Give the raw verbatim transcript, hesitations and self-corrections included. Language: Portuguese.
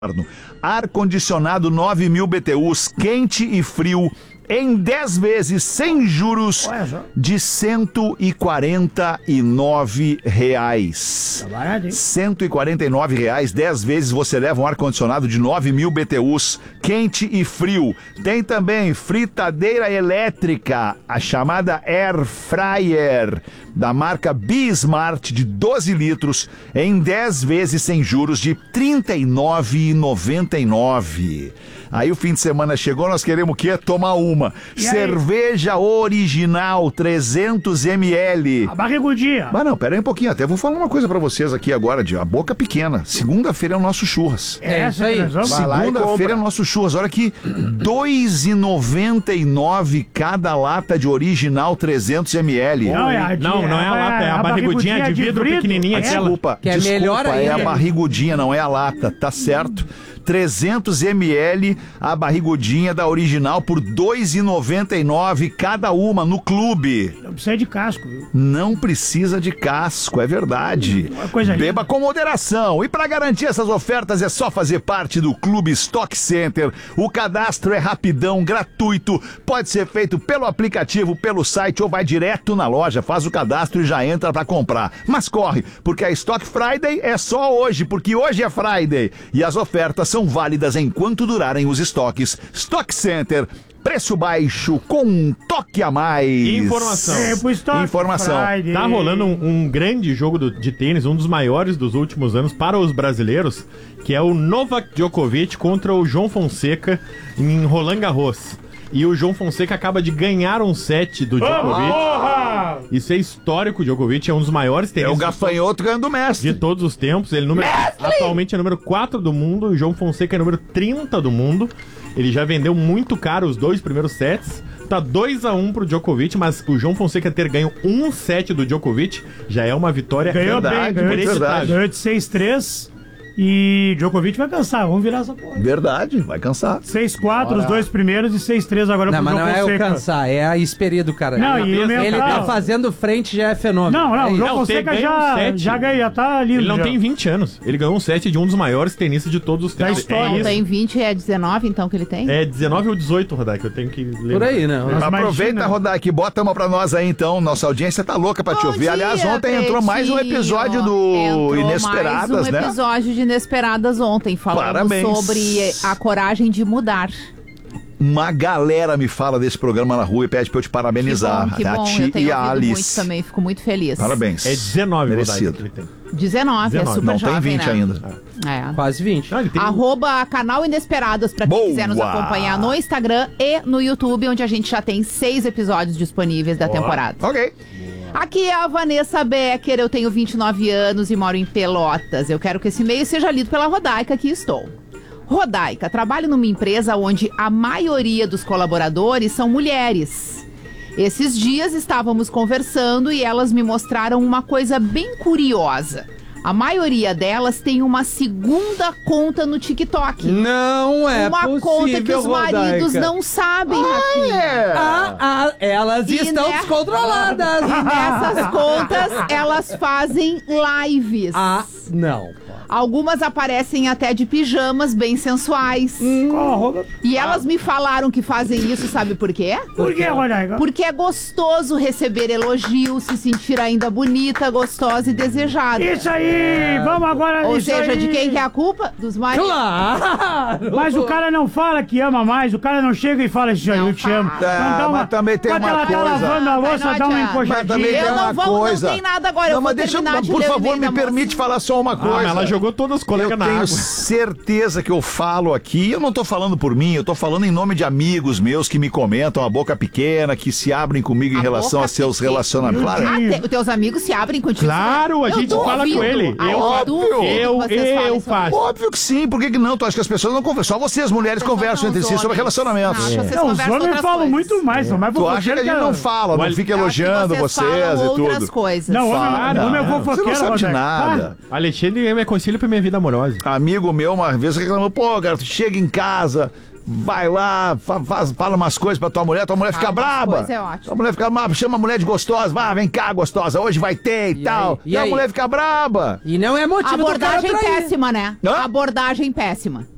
Ar-condicionado nove mil B T Us, quente e frio, em dez vezes sem juros de cento e quarenta e nove reais. Tá barato, hein? cento e quarenta e nove reais, dez vezes você leva um ar-condicionado de nove mil B T Us, quente e frio. Tem também fritadeira elétrica, a chamada Air Fryer, da marca B-Smart, de doze litros, em dez vezes sem juros de trinta e nove reais e noventa e nove centavos. Aí o fim de semana chegou, nós queremos o quê? Tomar uma. E Cerveja aí? original, trezentos mililitros. A barrigudinha. Mas não, pera aí um pouquinho, até vou falar uma coisa pra vocês aqui agora, de a boca pequena. Segunda-feira é o nosso churras. É essa aí. Segunda-feira é o nosso churras. Olha aqui, dois reais e noventa e nove centavos cada lata de original trezentos mililitros. Não, é a, Não, não é a lata, é a barrigudinha de vidro pequenininha, aquela. Desculpa, Que é desculpa, melhor é a ainda. barrigudinha, não é a lata, tá certo? trezentos mililitros a barrigudinha da original por dois reais e noventa e nove centavos cada uma no clube. Não precisa de casco, viu? Não precisa de casco, é verdade. Uma coisa Beba linda. com moderação. E para garantir essas ofertas é só fazer parte do Clube Stock Center. O cadastro é rapidão, gratuito. Pode ser feito pelo aplicativo, pelo site ou vai direto na loja. Faz o cadastro e já entra para comprar. Mas corre, porque a Stock Friday é só hoje, porque hoje é Friday. E as ofertas são válidas enquanto durarem os estoques. Stock Center. Preço baixo com um toque a mais. Informação. É, pro Stock Informação. Friday. Tá rolando um, um grande jogo do- de tênis, um dos maiores dos últimos anos para os brasileiros, que é o Novak Djokovic contra o João Fonseca em Roland Garros. E o João Fonseca acaba de ganhar um set do Djokovic. Porra! Isso é histórico. O Djokovic é um dos maiores É o tenistas gafanhoto ganhando o de mestre. todos os tempos. Ele número, atualmente é número quatro do mundo. O João Fonseca é número trinta do mundo. Ele já vendeu muito caro os dois primeiros sets. Tá dois a um pro Djokovic, mas o João Fonseca ter ganho um set do Djokovic já é uma vitória Ganhou Verdade, bem, ganhou de, verdade. ganhou de seis a três. E Djokovic vai cansar, vamos virar essa porra. Verdade, vai cansar. seis a quatro, os dois primeiros, e seis a três agora Não, pro mas João não é o Fonseca. cansar, é a experiência do cara. Não, ele e o Ele ele mental... tá fazendo frente já é fenômeno. Não, não, É o isso. João Não, Fonseca tem- ganhou um já, set. já, ganha, já tá lindo. Ele não já. tem vinte anos. Ele ganhou um set de um dos maiores tenistas de todos os tempos. história. É Não isso. tem vinte, é dezenove então que ele tem? É dezenove ou dezoito, Rodai, que eu tenho que ler. Por aí, né? Mas Aproveita, imagina. rodar aqui, bota uma pra nós aí então. Nossa audiência tá louca pra te Bom ouvir. dia, Aliás, ontem entrou mais um Pretinho. episódio do Entrou Inesperadas, mais um né? episódio de Inesperadas ontem. Falamos Parabéns. sobre a coragem de mudar. Uma galera me fala desse programa na rua e pede pra eu te parabenizar. Que bom, que a bom. ti Eu tenho e a ouvido Alice. muito também, fico muito feliz. Parabéns. É dezenove, Rodai, Merecido. que ele tem. dezenove, é dezenove. super Não jovem, tem vinte né? ainda. É. Quase vinte. Ah, ele tem... Arroba canal Inesperadas pra quem Boa! quiser nos acompanhar no Instagram e no YouTube, onde a gente já tem seis episódios disponíveis da temporada. Ok. Aqui é a Vanessa Becker, eu tenho vinte e nove anos e moro em Pelotas. Eu quero que esse e-mail seja lido pela Rodaica, aqui estou. Rodaica, trabalho numa empresa onde a maioria dos colaboradores são mulheres. Esses dias estávamos conversando e elas me mostraram uma coisa bem curiosa. A maioria delas tem uma segunda conta no TikTok. Não é uma possível, conta que os maridos Rodaica. não sabem, Rafinha. Ah, ah, elas E estão né? descontroladas. Nessas contas, elas fazem lives. Ah, não. Algumas aparecem até de pijamas bem sensuais. Qual arroba? E elas me falaram que fazem isso, sabe por quê? Por que, Rodaica? Porque é gostoso receber elogios, se sentir ainda bonita, gostosa e desejada. Isso aí, vamos agora Ou isso seja, aí. de quem que é a culpa? Dos maridos. Claro! Mas o cara não fala que ama mais, o cara não chega e fala assim, Não eu te fala. amo. Ah, mas também tem Quando uma ela tá coisa. lavando a Ah, louça, mas dá não uma adianta. Mas também encoxadinha. tem Eu não uma vou- não coisa. tem nada agora, eu Não, vou mas deixa eu, terminar de por ler o favor, e-mail me da moça. permite falar só uma Ah, coisa. mas ela jogou todas as colegas Eu na tenho água. certeza que eu falo aqui, eu não tô falando por mim, eu tô falando em nome de amigos meus que me comentam a boca pequena, que se abrem comigo em A relação boca a seus pequena. relacionamentos. Claro, Ah, te, os teus amigos se abrem contigo? Claro, a Eu gente tô fala ouvindo. com ele. Ah, Eu- eu duvido eu- que vocês eu falem sobre faço. isso. óbvio que sim, por que que não? Tu acha que as pessoas não conversam? Só vocês, mulheres, Pessoas conversam não, entre os si sobre homens. relacionamentos. Não, vocês Não, os conversam homens outras falam coisas. muito mais, são mais Tu acha que a fofoqueiros gente não fala, não Olha, fica Eu acho que elogiando vocês vocês falam e outras tudo. coisas. Não, homem, Fala. homem é Você não fofoqueiro, sabe de Rodaica. nada. Alexandre me aconselha pra minha vida amorosa. Amigo meu uma vez reclamou, pô, cara, tu chega em casa, vai lá, fa- faz, fala umas coisas pra tua mulher, tua mulher fica Fala umas braba. coisas, é ótimo. Tua mulher fica braba, chama a mulher de gostosa, vai, vem cá, gostosa, hoje vai ter e, E tal. aí? E E a aí? mulher fica braba. E não é motivo do cara Abordagem trair. péssima, né? Hã? Abordagem péssima.